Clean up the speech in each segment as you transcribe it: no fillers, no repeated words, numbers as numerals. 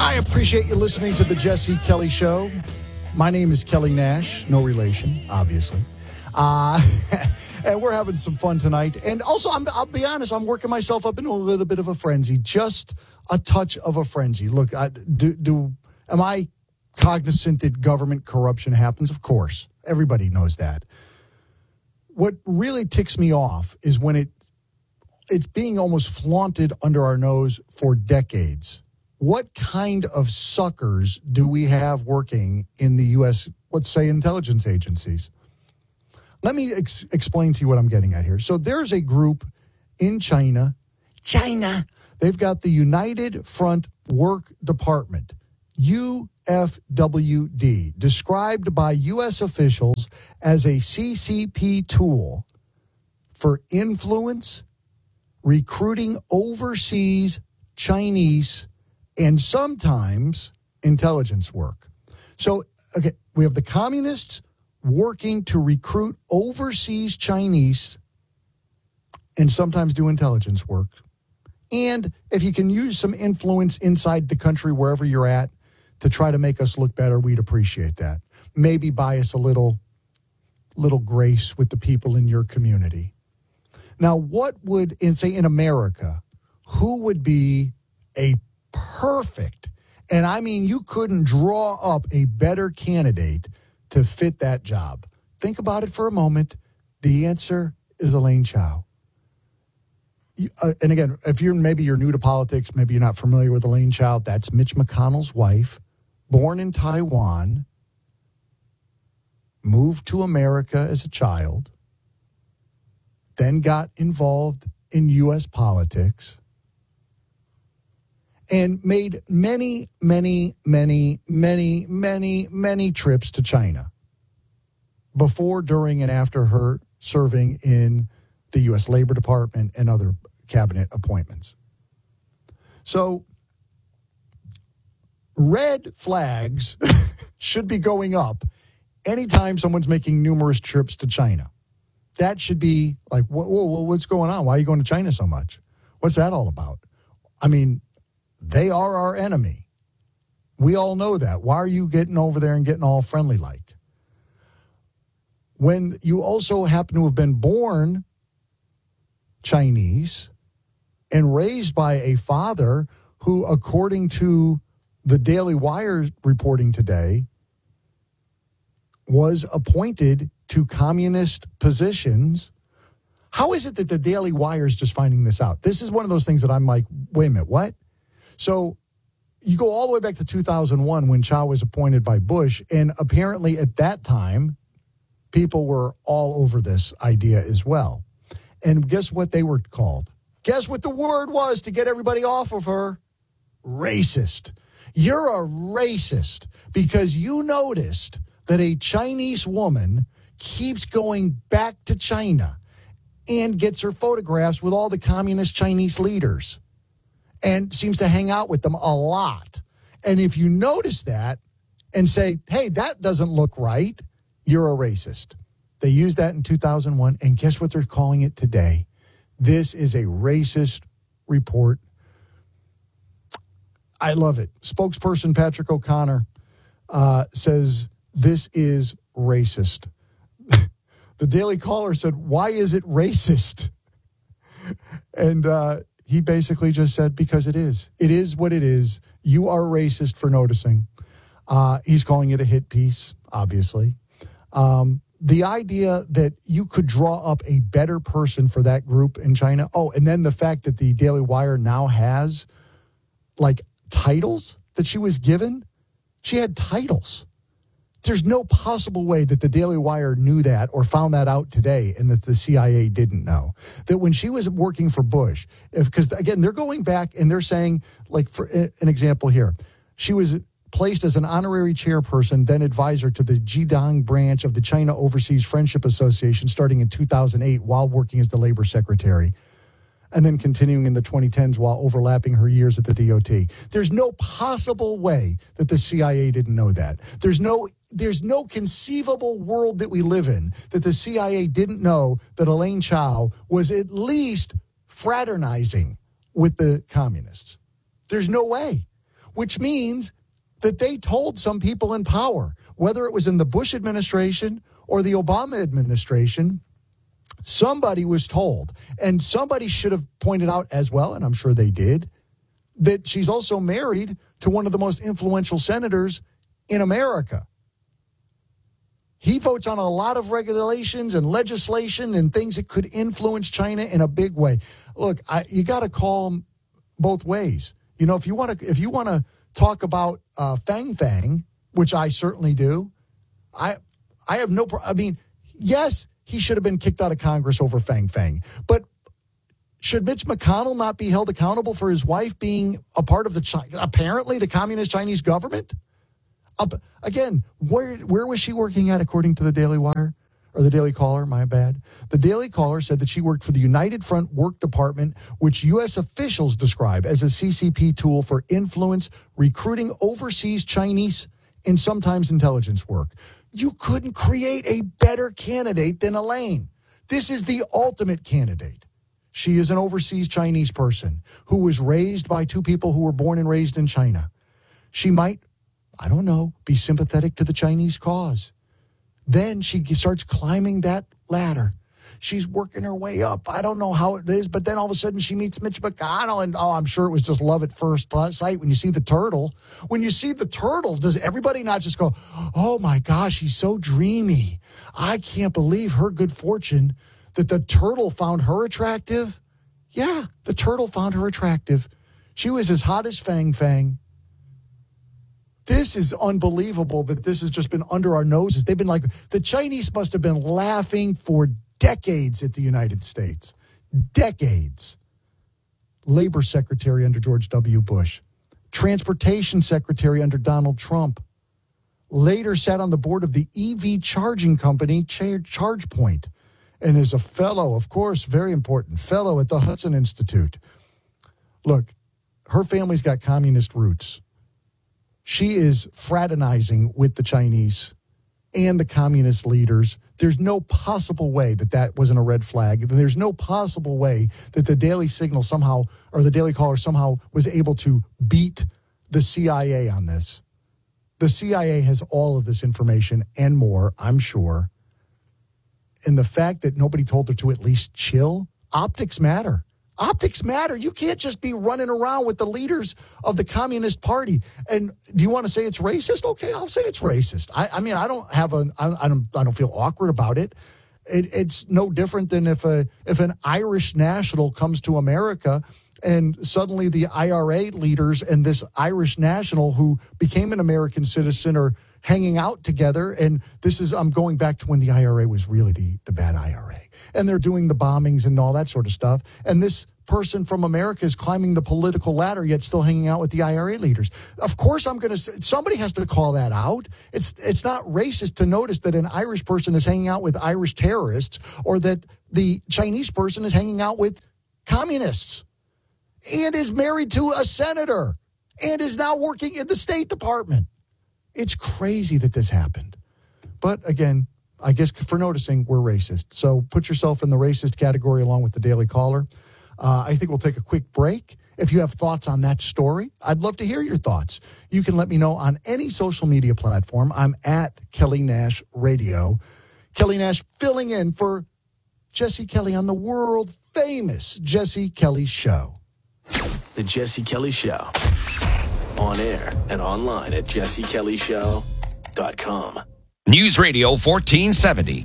I appreciate you listening to the Jesse Kelly Show. My name is Kelly Nash, no relation, obviously. And we're having some fun tonight. And also, I'll be honest, I'm working myself up into a little bit of a frenzy, just a touch of a frenzy. Look, am I cognizant that government corruption happens? Of course. Everybody knows that. What really ticks me off is when it's being almost flaunted under our nose for decades. What kind of suckers do we have working in the U.S., let's say, intelligence agencies? Let me explain to you what I'm getting at here. So there's a group in China. They've got the United Front Work Department, UFWD, described by U.S. officials as a CCP tool for influence, recruiting overseas Chinese, and sometimes intelligence work. So, okay, we have the communists working to recruit overseas Chinese and sometimes do intelligence work. And if you can use some influence inside the country, wherever you're at, to try to make us look better, we'd appreciate that. Maybe buy us a little grace with the people in your community. Now, what would, in America, who would be a perfect, and I mean you couldn't draw up a better candidate to fit that job? Think about it for a moment. The answer is Elaine Chao. And again, if you're new to politics, maybe you're not familiar with Elaine Chao, that's Mitch McConnell's wife, born in Taiwan, moved to America as a child, then got involved in U.S. politics, and made many, many, many, many, many, many trips to China before, during, and after her serving in the U.S. Labor Department and other cabinet appointments. So red flags should be going up anytime someone's making numerous trips to China. That should be like, whoa, what's going on? Why are you going to China so much? What's that all about? I mean, they are our enemy. We all know that. Why are you getting over there and getting all friendly like? When you also happen to have been born Chinese and raised by a father who, according to the Daily Wire reporting today, was appointed to communist positions. How is it that the Daily Wire is just finding this out? This is one of those things that I'm like, wait a minute, what? So you go all the way back to 2001 when Chao was appointed by Bush, and apparently at that time, people were all over this idea as well. And guess what they were called? Guess what the word was to get everybody off of her? Racist. You're a racist because you noticed that a Chinese woman keeps going back to China and gets her photographs with all the communist Chinese leaders and seems to hang out with them a lot. And if you notice that and say, hey, that doesn't look right, you're a racist. They used that in 2001, and guess what they're calling it today? This is a racist report. I love it. Spokesperson Patrick O'Connor says this is racist. The Daily Caller said, why is it racist? And he basically just said, because it is. It is what it is. You are racist for noticing. He's calling it a hit piece, obviously. The idea that you could draw up a better person for that group in China. Oh, and then the fact that the Daily Wire now has, like, titles that she was given. She had titles. There's no possible way that the Daily Wire knew that or found that out today and that the CIA didn't know. That when she was working for Bush, because, again, they're going back and they're saying, like, for an example here, she was placed as an honorary chairperson, then advisor to the Jidong branch of the China Overseas Friendship Association starting in 2008 while working as the labor secretary, and then continuing in the 2010s while overlapping her years at the DOT. There's no possible way that the CIA didn't know that. There's no conceivable world that we live in that the CIA didn't know that Elaine Chao was at least fraternizing with the communists. There's no way. which means that they told some people in power, whether it was in the Bush administration or the Obama administration, somebody was told, and somebody should have pointed out as well, and I'm sure they did, that she's also married to one of the most influential senators in America. He votes on a lot of regulations and legislation and things that could influence China in a big way. Look, you got to call them both ways. You know, if you want to talk about Fang, which I certainly do, I have no. I mean, yes, he should have been kicked out of Congress over Fang, but should Mitch McConnell not be held accountable for his wife being a part of apparently the communist Chinese government? Again, where was she working at, according to the Daily Wire? Or the Daily Caller, my bad. The Daily Caller said that she worked for the United Front Work Department, which U.S. officials describe as a CCP tool for influence, recruiting overseas Chinese, and sometimes intelligence work. You couldn't create a better candidate than Elaine. This is the ultimate candidate. She is an overseas Chinese person who was raised by two people who were born and raised in China. She might, I don't know, be sympathetic to the Chinese cause. Then she starts climbing that ladder. She's working her way up. I don't know how it is, but then all of a sudden she meets Mitch McConnell, and I'm sure it was just love at first sight when you see the turtle. When you see the turtle, does everybody not just go, oh my gosh, he's so dreamy. I can't believe her good fortune that the turtle found her attractive? Yeah, the turtle found her attractive. She was as hot as Fang. This is unbelievable that this has just been under our noses. They've been like, the Chinese must have been laughing for decades at the United States. Decades. Labor Secretary under George W. Bush. Transportation Secretary under Donald Trump. Later sat on the board of the EV charging company, ChargePoint. And is a fellow, of course, very important, fellow at the Hudson Institute. Look, her family's got communist roots. She is fraternizing with the Chinese and the communist leaders. There's no possible way that wasn't a red flag. There's no possible way that the Daily Signal somehow, or the Daily Caller somehow, was able to beat the CIA on this. The CIA has all of this information and more, I'm sure. And the fact that nobody told her to at least chill, optics matter. Optics matter. You can't just be running around with the leaders of the Communist Party. And do you want to say it's racist? Okay, I'll say it's racist. I mean, I don't feel awkward about it. It's no different than if an Irish national comes to America and suddenly the IRA leaders and this Irish national who became an American citizen are hanging out together. And I'm going back to when the IRA was really the bad IRA. And they're doing the bombings and all that sort of stuff. And this person from America is climbing the political ladder, yet still hanging out with the IRA leaders. Of course, somebody has to call that out. It's not racist to notice that an Irish person is hanging out with Irish terrorists, or that the Chinese person is hanging out with communists and is married to a senator and is now working in the State Department. It's crazy that this happened. But again, I guess for noticing, we're racist. So put yourself in the racist category along with the Daily Caller. I think we'll take a quick break. If you have thoughts on that story, I'd love to hear your thoughts. You can let me know on any social media platform. I'm at Kelly Nash Radio. Kelly Nash filling in for Jesse Kelly on the world famous Jesse Kelly Show. The Jesse Kelly Show. On air and online at jessekellyshow.com. News Radio 1470.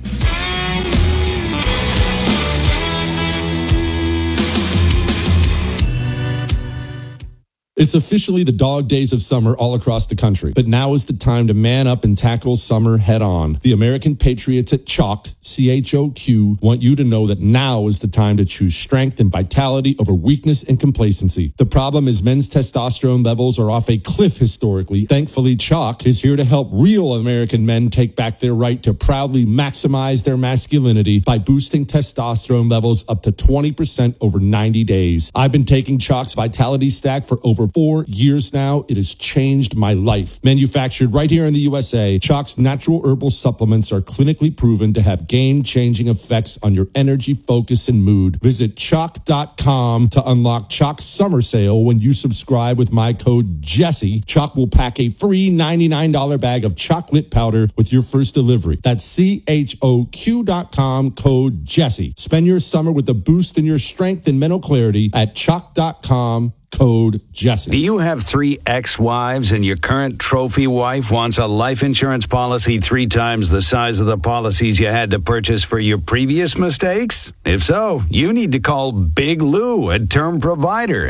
It's officially the dog days of summer all across the country, but now is the time to man up and tackle summer head on. The American Patriots at Chalk, CHOQ, want you to know that now is the time to choose strength and vitality over weakness and complacency. The problem is men's testosterone levels are off a cliff historically. Thankfully, Chalk is here to help real American men take back their right to proudly maximize their masculinity by boosting testosterone levels up to 20% over 90 days. I've been taking Chalk's Vitality Stack for over over 4 years now. It has changed my life. Manufactured right here in the USA, Chalk's natural herbal supplements are clinically proven to have game-changing effects on your energy, focus, and mood. Visit Chalk.com to unlock Chalk's summer sale. When you subscribe with my code Jesse, Chalk will pack a free $99 bag of chocolate powder with your first delivery. That's CHOQ.com, code Jesse. Spend your summer with a boost in your strength and mental clarity at Chalk.com, code Jesse. Do you have 3 ex-wives and your current trophy wife wants a life insurance policy 3 times the size of the policies you had to purchase for your previous mistakes? If so, you need to call Big Lou at Term Provider,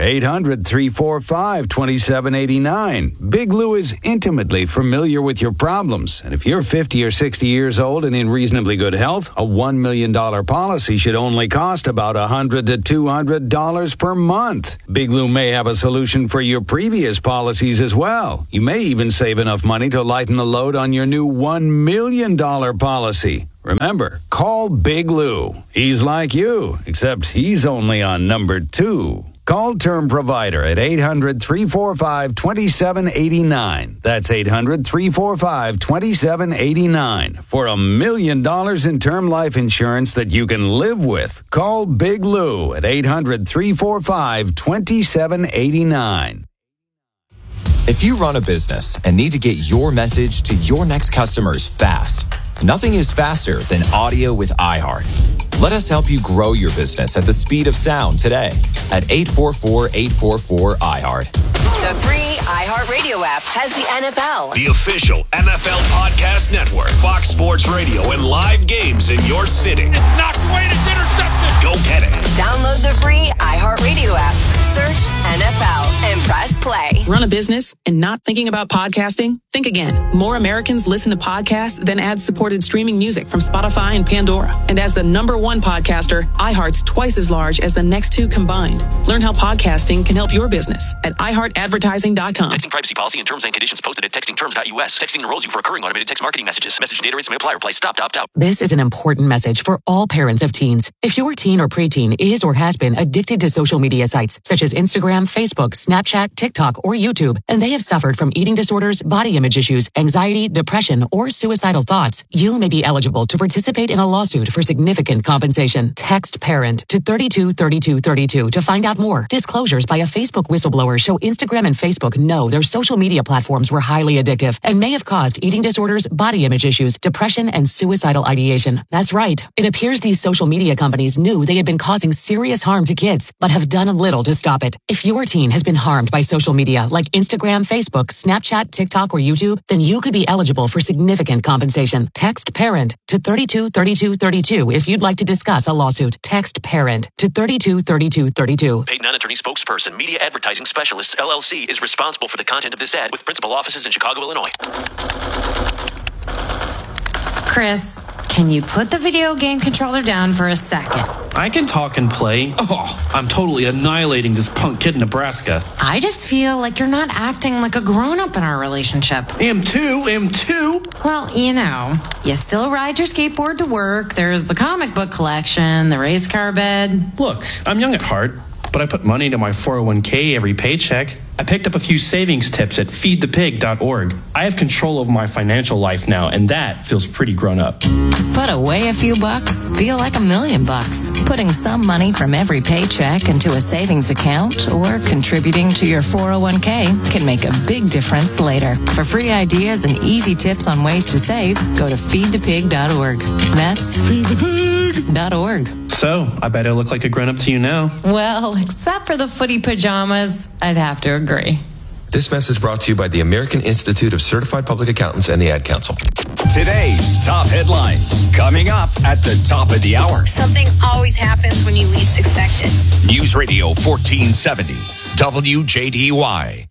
800-345-2789. Big Lou is intimately familiar with your problems, and if you're 50 or 60 years old and in reasonably good health, a $1 million policy should only cost about $100 to $200 per month. Big Lou may have a solution for your previous policies as well. You may even save enough money to lighten the load on your new $1 million policy. Remember, call Big Lou. He's like you, except he's only on number 2. Call Term Provider at 800-345-2789. That's 800-345-2789. For $1 million in term life insurance that you can live with. Call Big Lou at 800-345-2789. If you run a business and need to get your message to your next customers fast, nothing is faster than audio with iHeart. Let us help you grow your business at the speed of sound today at 844-844-iHeart. The free iHeart Radio app has the NFL, The official NFL podcast network. Fox Sports Radio and live games in your city. It's knocked away and it's intercepted. Go get it. Download the free iHeart Radio app, search NFL, and press play. Run a business and not thinking about podcasting? Think again. More Americans listen to podcasts than ad-supported streaming music from Spotify and Pandora. And as the #1 podcaster, iHeart's twice as large as the next 2 combined. Learn how podcasting can help your business at iHeartAdvertising.com. Texting privacy policy and terms and conditions posted at textingterms.us. Texting enrolls you for recurring automated text marketing messages. Message and data rates may apply. Reply stop to opt out. This is an important message for all parents of teens. If your teen or preteen is or has been addicted to social media sites such as Instagram, Facebook, Snapchat, TikTok, or YouTube, and they have suffered from eating disorders, body image issues, anxiety, depression, or suicidal thoughts, you may be eligible to participate in a lawsuit for significant compensation. Text PARENT to 323232 to find out more. Disclosures by a Facebook whistleblower show Instagram and Facebook know their social media platforms were highly addictive and may have caused eating disorders, body image issues, depression, and suicidal ideation. That's right. It appears these social media companies knew they had been causing serious harm to kids, but have done little to stop it. If your teen has been harmed by social media like Instagram, Facebook, Snapchat, TikTok, or YouTube, then you could be eligible for significant compensation. Text PARENT to 323232 if you'd like to discuss a lawsuit. Text PARENT to 323232. Paid non-attorney spokesperson, Media Advertising Specialists, LLC, is responsible for the content of this ad with principal offices in Chicago, Illinois. Chris, can you put the video game controller down for a second? I can talk and play. Oh, I'm totally annihilating this punk kid in Nebraska. I just feel like you're not acting like a grown-up in our relationship. Am too. Well, you still ride your skateboard to work. There's the comic book collection, the race car bed. Look, I'm young at heart, but I put money into my 401k every paycheck. I picked up a few savings tips at feedthepig.org. I have control over my financial life now, and that feels pretty grown up. Put away a few bucks, feel like $1 million. Putting some money from every paycheck into a savings account or contributing to your 401k can make a big difference later. For free ideas and easy tips on ways to save, go to feedthepig.org. That's feedthepig.org. So, I bet I look like a grown-up to you now. Well, except for the footy pajamas, I'd have to agree. This message brought to you by the American Institute of Certified Public Accountants and the Ad Council. Today's top headlines coming up at the top of the hour. Something always happens when you least expect it. News Radio 1470, WJDY.